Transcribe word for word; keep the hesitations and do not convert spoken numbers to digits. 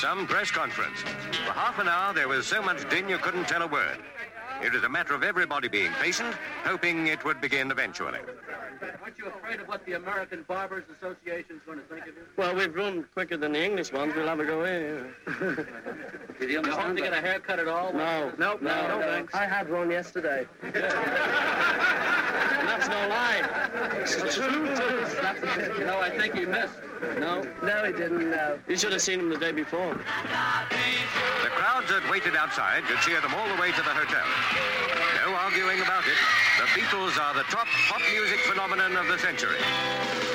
some press conference. For half an hour, there was so much din you couldn't tell a word. It was a matter of everybody being patient, hoping it would begin eventually. Aren't you afraid of what the American Barbers Association is going to think of you? Well, we've grown quicker than the English ones. We'll have a go in. Did you understand to get a haircut at all? No. Nope, no, no, no, thanks. I had one yesterday. And that's no lie. It's the truth. You know, I think he missed. No? No, he didn't, no. You should have seen him the day before. The crowds that waited outside could cheer them all the way to the hotel. No arguing about it. The Beatles are the top pop music phenomenon of the century.